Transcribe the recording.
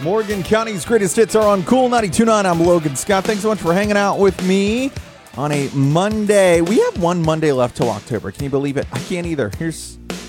Morgan County's greatest hits are on Cool 92.9. I'm Logan Scott. Thanks so much for hanging out with me on a Monday. We have one Monday left till October. Can you believe it? I can't either. Here's